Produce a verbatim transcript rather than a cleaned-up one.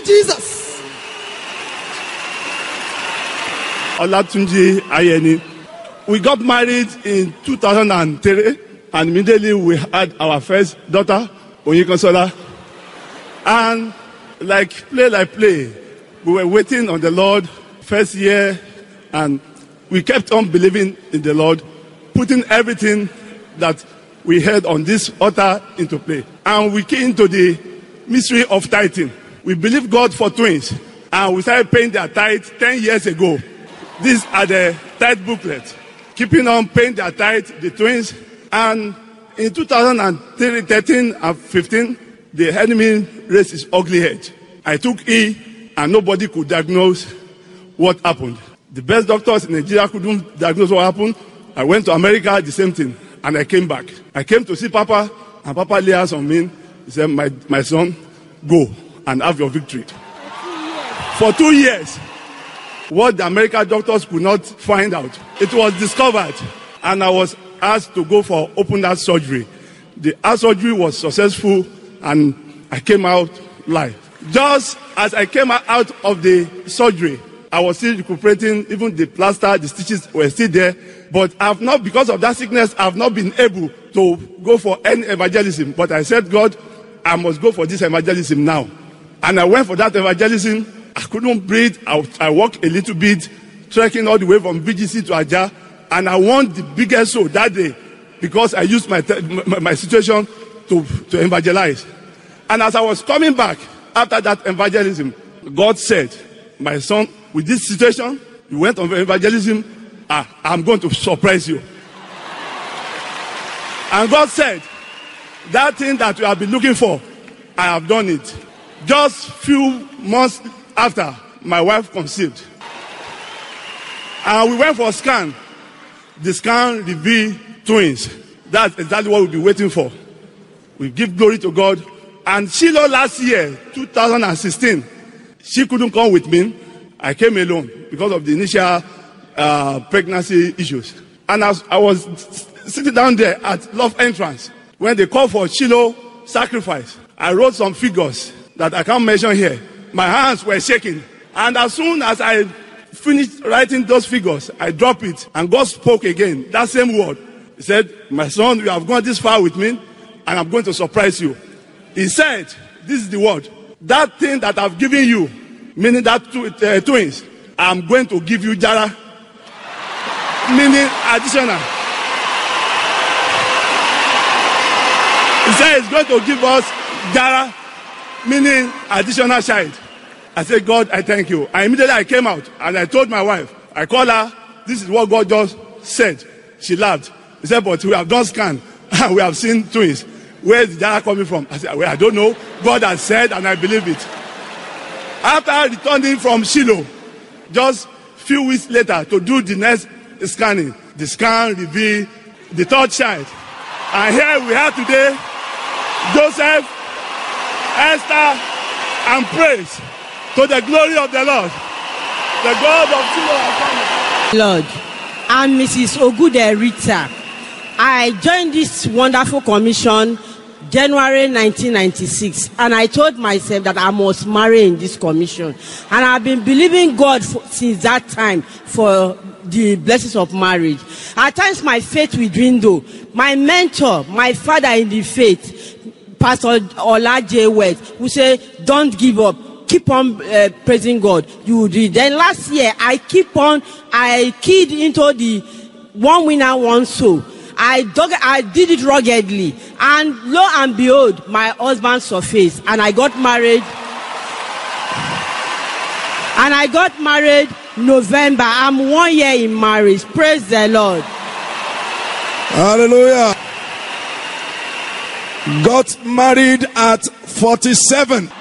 Jesus. Olatunji Ayeni. We got married in two thousand three, and immediately we had our first daughter, Onyikansola. And like play like play, we were waiting on the Lord first year, and we kept on believing in the Lord, putting everything that we heard on this altar into play. And we came to the mystery of tithing. We believed God for twins, and we started paying their tithe ten years ago. These are the tithe booklets. Keeping on paying their tithe, the twins. And in two thousand thirteen and fifteen, the enemy raised his ugly head. I took E, and nobody could diagnose what happened. The best doctors in Nigeria couldn't diagnose what happened. I went to America, the same thing, and I came back. I came to see Papa, and Papa laid hands on me. He said, my, my son, go and have your victory. For two years, what the American doctors could not find out, it was discovered, and I was asked to go for open heart surgery. The heart surgery was successful, and I came out live. Just as I came out of the surgery, I was still recuperating. Even the plaster, the stitches were still there. But I've not, because of that sickness, I've not been able to go for any evangelism. But I said, God, I must go for this evangelism now. And I went for that evangelism. I couldn't breathe. I, I walked a little bit, trekking all the way from V G C to Ajah. And I won the biggest soul that day because I used my, my, my situation to, to evangelize. And as I was coming back after that evangelism, God said, my son, with this situation, you went on evangelism, ah, I'm going to surprise you. And God said, that thing that you have been looking for, I have done it. Just few months after, my wife conceived. And we went for a scan. The scan revealed twins. That's exactly what we've been waiting for. We give glory to God. And Shiloh last year, two thousand sixteen, she couldn't come with me. I came alone because of the initial uh, pregnancy issues. And as I was sitting down there at Love Entrance, when they called for Shiloh sacrifice, I wrote some figures that I can't mention here. My hands were shaking. And as soon as I finished writing those figures, I dropped it. And God spoke again, that same word. He said, my son, you have gone this far with me, and I'm going to surprise you. He said, this is the word. That thing that I've given you, meaning that tw- uh, twins, I'm going to give you Jara, meaning additional. He said he's going to give us Jara, meaning additional child. I said, God, I thank you. And immediately I came out and I told my wife, I called her, this is what God just said. She laughed. He said, but we have done scan and we have seen twins. Where is the Jara coming from? I said, well, I don't know. God has said and I believe it. After returning from Shiloh, just few weeks later to do the next scanning, the scan revealed the third child. And here we are today, Joseph, Esther, and praise to the glory of the Lord, the God of Shiloh. Lord, I'm Missus Ogude Rita. I joined this wonderful commission January nineteen ninety-six, and I told myself that I must marry in this commission, and I've been believing God for, since that time for the blessings of marriage. At times my faith will dwindle. My mentor, my father in the faith, Pastor Olaje West, who say, don't give up, keep on uh, praising God, you will do it. Then last year I keep on, I keyed into the one winner, one soul. I, dug, I did it ruggedly, and lo and behold, my husband surfaced, and I got married. And I got married November. I'm one year in marriage. Praise the Lord. Hallelujah. Got married at forty-seven.